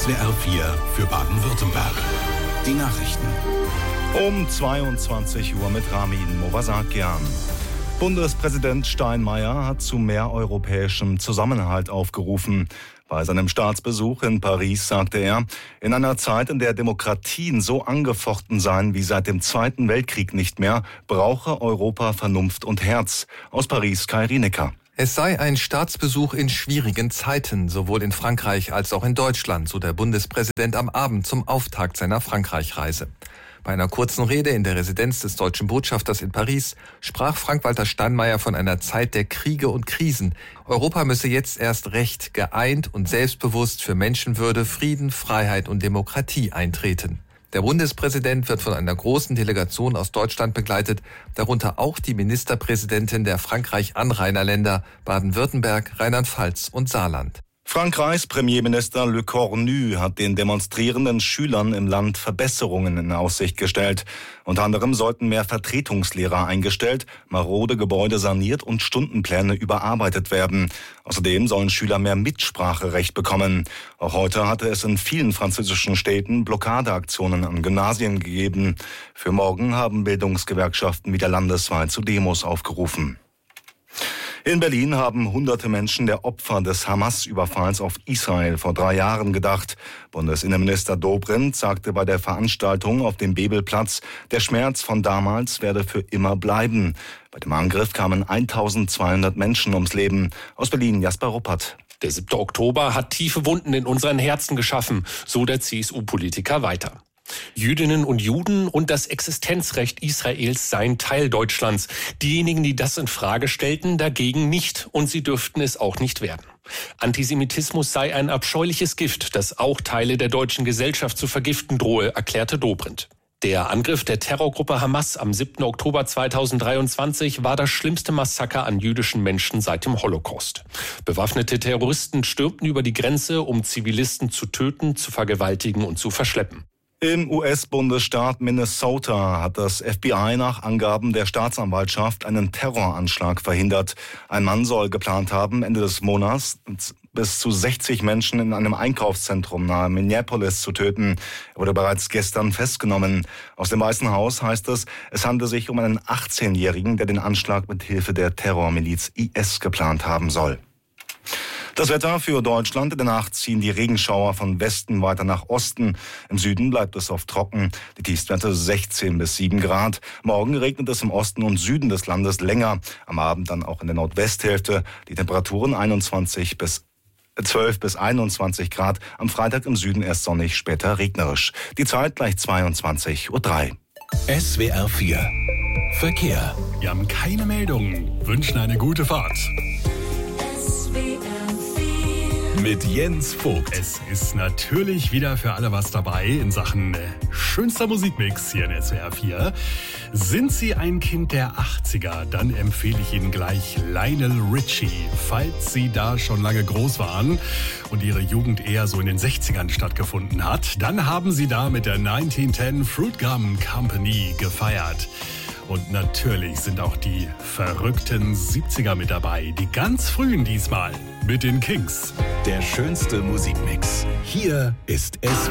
SWR 4 für Baden-Württemberg. Die Nachrichten. Um 22 Uhr mit Ramin Movasakian. Bundespräsident Steinmeier hat zu mehr europäischem Zusammenhalt aufgerufen. Bei seinem Staatsbesuch in Paris sagte er, in einer Zeit, in der Demokratien so angefochten seien wie seit dem Zweiten Weltkrieg nicht mehr, brauche Europa Vernunft und Herz. Aus Paris Kai Rienecker. Es sei ein Staatsbesuch in schwierigen Zeiten, sowohl in Frankreich als auch in Deutschland, so der Bundespräsident am Abend zum Auftakt seiner Frankreich-Reise. Bei einer kurzen Rede in der Residenz des deutschen Botschafters in Paris sprach Frank-Walter Steinmeier von einer Zeit der Kriege und Krisen. Europa müsse jetzt erst recht geeint und selbstbewusst für Menschenwürde, Frieden, Freiheit und Demokratie eintreten. Der Bundespräsident wird von einer großen Delegation aus Deutschland begleitet, darunter auch die Ministerpräsidentin der Frankreich-Anrainerländer Baden-Württemberg, Rheinland-Pfalz und Saarland. Frankreichs Premierminister Le Cornu hat den demonstrierenden Schülern im Land Verbesserungen in Aussicht gestellt. Unter anderem sollten mehr Vertretungslehrer eingestellt, marode Gebäude saniert und Stundenpläne überarbeitet werden. Außerdem sollen Schüler mehr Mitspracherecht bekommen. Auch heute hatte es in vielen französischen Städten Blockadeaktionen an Gymnasien gegeben. Für morgen haben Bildungsgewerkschaften wieder landesweit zu Demos aufgerufen. In Berlin haben hunderte Menschen der Opfer des Hamas-Überfalls auf Israel vor 3 Jahren gedacht. Bundesinnenminister Dobrindt sagte bei der Veranstaltung auf dem Bebelplatz, der Schmerz von damals werde für immer bleiben. Bei dem Angriff kamen 1200 Menschen ums Leben. Aus Berlin Jasper Ruppert. Der 7. Oktober hat tiefe Wunden in unseren Herzen geschaffen, so der CSU-Politiker weiter. Jüdinnen und Juden und das Existenzrecht Israels seien Teil Deutschlands. Diejenigen, die das in Frage stellten, dagegen nicht, und sie dürften es auch nicht werden. Antisemitismus sei ein abscheuliches Gift, das auch Teile der deutschen Gesellschaft zu vergiften drohe, erklärte Dobrindt. Der Angriff der Terrorgruppe Hamas am 7. Oktober 2023 war das schlimmste Massaker an jüdischen Menschen seit dem Holocaust. Bewaffnete Terroristen stürmten über die Grenze, um Zivilisten zu töten, zu vergewaltigen und zu verschleppen. Im US-Bundesstaat Minnesota hat das FBI nach Angaben der Staatsanwaltschaft einen Terroranschlag verhindert. Ein Mann soll geplant haben, Ende des Monats bis zu 60 Menschen in einem Einkaufszentrum nahe Minneapolis zu töten. Er wurde bereits gestern festgenommen. Aus dem Weißen Haus heißt es, es handle sich um einen 18-Jährigen, der den Anschlag mit Hilfe der Terrormiliz IS geplant haben soll. Das Wetter für Deutschland. In der Nacht ziehen die Regenschauer von Westen weiter nach Osten. Im Süden bleibt es oft trocken. Die Tiefstwerte 16 bis 7 Grad. Morgen regnet es im Osten und Süden des Landes länger. Am Abend dann auch in der Nordwesthälfte. Die Temperaturen 12 bis 21 Grad. Am Freitag im Süden erst sonnig, später regnerisch. Die Zeit gleich 22:03 Uhr. SWR 4 Verkehr. Wir haben keine Meldungen. Wünschen eine gute Fahrt. Mit Jens Vogt. Es ist natürlich wieder für alle was dabei in Sachen schönster Musikmix hier in SWR 4. Sind Sie ein Kind der 80er, dann empfehle ich Ihnen gleich Lionel Richie. Falls Sie da schon lange groß waren und Ihre Jugend eher so in den 60ern stattgefunden hat, dann haben Sie da mit der 1910 Fruit Gum Company gefeiert. Und natürlich sind auch die verrückten 70er mit dabei, die ganz frühen diesmal mit den Kings. Der schönste Musikmix. Hier ist SWR.